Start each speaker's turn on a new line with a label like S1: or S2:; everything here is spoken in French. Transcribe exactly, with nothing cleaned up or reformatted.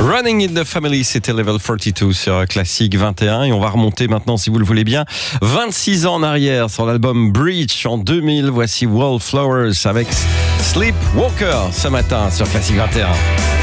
S1: Running in the Family, c'était Level quarante-deux sur Classic vingt et un. Et on va remonter maintenant, si vous le voulez bien, vingt-six ans en arrière sur l'album Breach en deux mille. Voici Wallflowers avec Sleepwalker ce matin sur Classic vingt et un.